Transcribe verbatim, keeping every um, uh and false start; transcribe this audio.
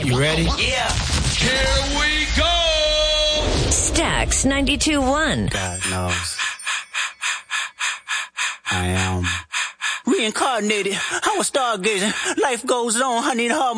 You ready? Yeah. Here we go! Stax ninety-two one. God knows. I am reincarnated. I was stargazing. Life goes on. I need a hard